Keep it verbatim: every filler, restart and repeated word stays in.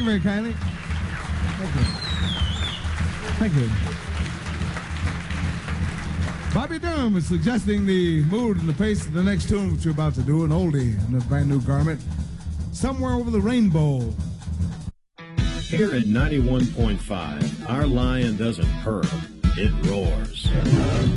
very kindly. Thank you. Thank you. Bobby Durham is suggesting the mood and the pace of the next tune which you're about to do, an oldie in a brand new garment, Somewhere Over the Rainbow. Here at ninety-one point five, our lion doesn't purr, it roars.